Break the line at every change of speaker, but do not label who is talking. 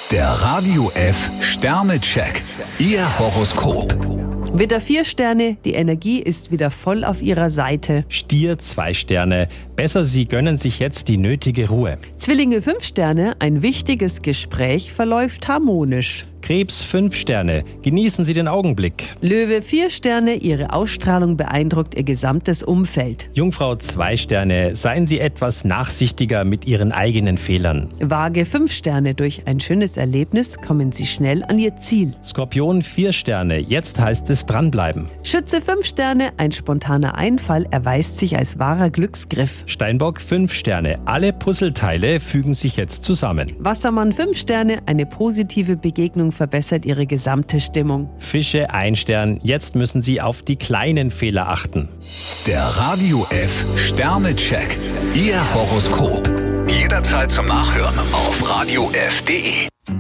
Der Radio F Sternecheck. Ihr Horoskop.
Widder 4 Sterne, die Energie ist wieder voll auf ihrer Seite.
Stier 2 Sterne, besser Sie gönnen sich jetzt die nötige Ruhe.
Zwillinge 5 Sterne, ein wichtiges Gespräch verläuft harmonisch.
Krebs 5 Sterne, genießen Sie den Augenblick.
Löwe 4 Sterne, ihre Ausstrahlung beeindruckt ihr gesamtes Umfeld.
Jungfrau 2 Sterne, seien Sie etwas nachsichtiger mit Ihren eigenen Fehlern.
Waage 5 Sterne, durch ein schönes Erlebnis kommen Sie schnell an Ihr Ziel.
Skorpion 4 Sterne, jetzt heißt es dranbleiben.
Schütze 5 Sterne, ein spontaner Einfall erweist sich als wahrer Glücksgriff.
Steinbock 5 Sterne, alle Puzzleteile fügen sich jetzt zusammen.
Wassermann 5 Sterne, eine positive Begegnung verbessert ihre gesamte Stimmung.
Fische 1 Stern, jetzt müssen Sie auf die kleinen Fehler achten.
Der Radio F Sternecheck. Ihr Horoskop. Jederzeit zum Nachhören auf radiof.de.